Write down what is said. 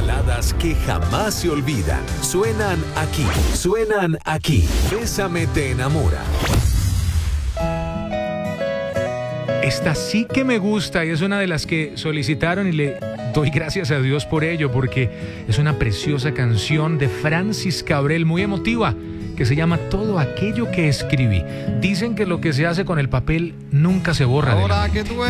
Baladas que jamás se olvidan. Suenan aquí. Suenan aquí. Bésame te enamora. Esta sí que me gusta y es una de las que solicitaron y le doy gracias a Dios por ello, porque es una preciosa canción de Francis Cabrel, muy emotiva, que se llama Todo aquello que escribí. Dicen que lo que se hace con el papel nunca se borra de la mente.